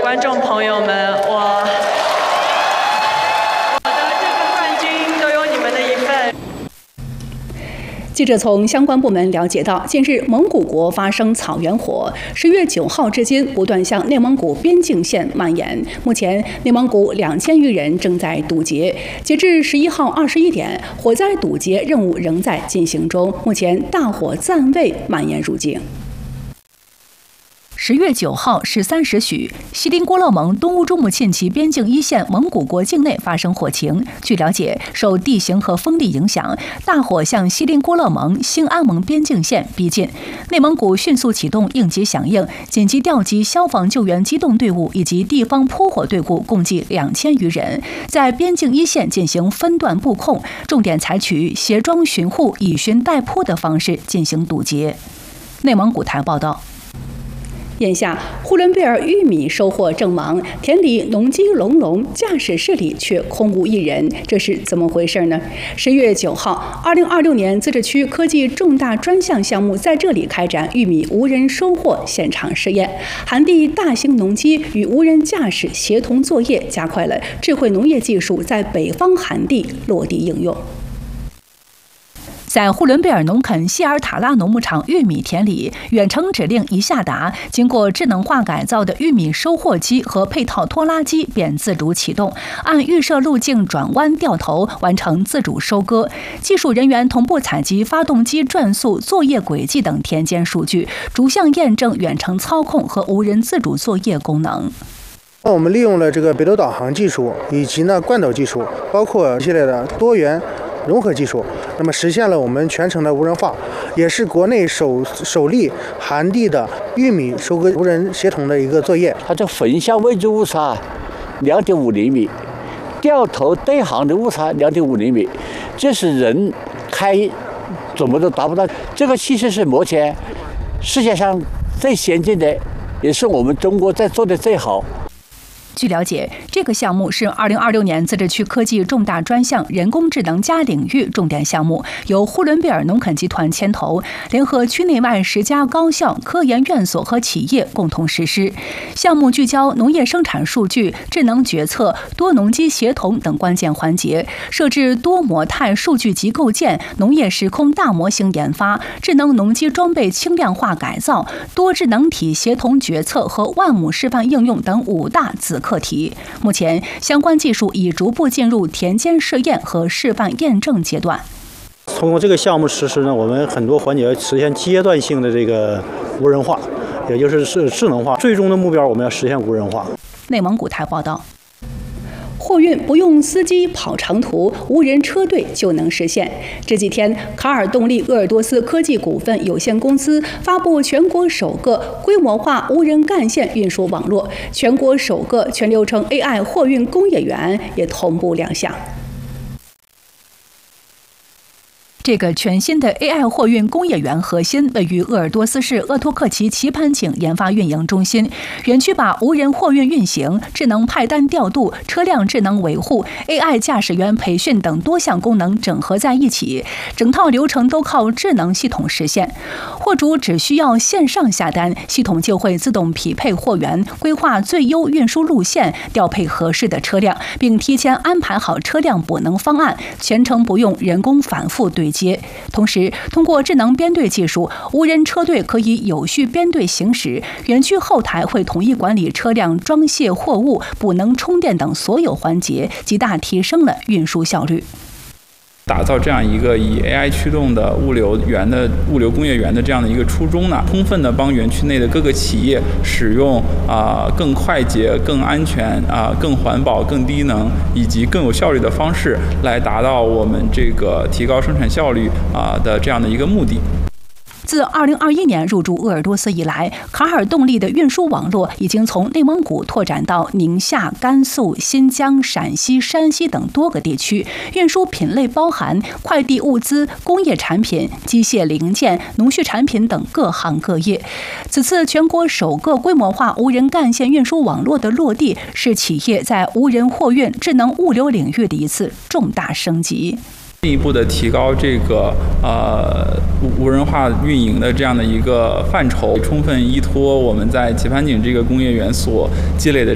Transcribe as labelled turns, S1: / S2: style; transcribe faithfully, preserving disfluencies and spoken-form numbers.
S1: 观众朋友们，我我的这个冠军都有你们的一份。
S2: 记者从相关部门了解到，近日蒙古国发生草原火，十月九号至今不断向内蒙古边境线蔓延。目前，内蒙古两千余人正在堵截。截至十一号二十一点，火灾堵截任务仍在进行中。目前，大火暂未蔓延入境。
S3: 十月九号十三时许，锡林郭勒盟东乌珠穆沁旗边境一线蒙古国境内发生火情。据了解，受地形和风力影响，大火向锡林郭勒盟兴安盟边境线逼近。内蒙古迅速启动应急响应，紧急调集消防救援机动队伍以及地方扑火队伍，共计两千余人，在边境一线进行分段布控，重点采取协装巡护、以巡代扑的方式进行堵截。内蒙古台报道。
S2: 眼下，呼伦贝尔玉米收获正忙，田里农机隆隆，驾驶室里却空无一人，这是怎么回事呢？十月九号，二零二六年自治区科技重大专项项目在这里开展玉米无人收获现场试验，涵地大型农机与无人驾驶协同作业，加快了智慧农业技术在北方涵地落地应用。
S3: 在呼伦贝尔农垦希尔塔拉农牧场玉米田里，远程指令一下达，经过智能化改造的玉米收获机和配套拖拉机便自主启动，按预设路径转弯掉头，完成自主收割。技术人员同步采集发动机转速、作业轨迹等田间数据，逐项验证远程操控和无人自主作业功能。
S4: 我们利用了这个北斗导航技术以及呢惯导技术，包括一系列的多元融合技术，那么实现了我们全程的无人化，也是国内首首例涵地的玉米收割无人协同的一个作业。
S5: 它这横向位置误差两点五厘米，掉头对行的误差两点五厘米，这是人开怎么都达不到。这个其实是目前世界上最先进的，也是我们中国在做的最好。
S3: 据了解，这个项目是二零二六年自治区科技重大专项人工智能加领域重点项目，由呼伦贝尔农垦集团牵头，联合区内外十家高校、科研院所和企业共同实施。项目聚焦农业生产数据、智能决策、多农机协同等关键环节，设置多模态数据集构建、农业时空大模型研发、智能农机装备轻量化改造、多智能体协同决策和万亩示范应用等五大子课题。目前，相关技术已逐步进入田间试验和示范验证阶段。
S6: 通过这个项目实施呢，我们很多环节实现阶段性的这个无人化，也就是是智能化。最终的目标，我们要实现无人化。
S3: 内蒙古台报道。
S2: 货运不用司机跑长途，无人车队就能实现。这几天，卡尔动力鄂尔多斯科技股份有限公司发布全国首个规模化无人干线运输网络，全国首个全流程 A I 货运工业园也同步亮相。
S3: 这个全新的 A I 货运工业园核心位于鄂尔多斯市鄂托克旗棋盘井研发运营中心。园区把无人货运运行、智能派单调度、车辆智能维护、A I 驾驶员培训等多项功能整合在一起，整套流程都靠智能系统实现。货主只需要线上下单，系统就会自动匹配货源，规划最优运输路线，调配合适的车辆，并提前安排好车辆补能方案，全程不用人工反复对接。同时，通过智能编队技术，无人车队可以有序编队行驶。园区后台会统一管理车辆装卸货物、补能充电等所有环节，极大提升了运输效率。
S7: 打造这样一个以 A I 驱动的物流园的物流工业园的这样的一个初衷呢，充分的帮园区内的各个企业使用啊、呃、更快捷、更安全啊、呃、更环保、更低能以及更有效率的方式，来达到我们这个提高生产效率啊、呃、的这样的一个目的。
S3: 自二零二一年入驻鄂尔多斯以来，卡尔动力的运输网络已经从内蒙古拓展到宁夏、甘肃、新疆、陕西、山西等多个地区，运输品类包含快递物资、工业产品、机械零件、农畜产品等各行各业。此次全国首个规模化无人干线运输网络的落地，是企业在无人货运、智能物流领域的一次重大升级。
S7: 进一步的提高这个呃无人化运营的这样的一个范畴，充分依托我们在棋盘井这个工业园所积累的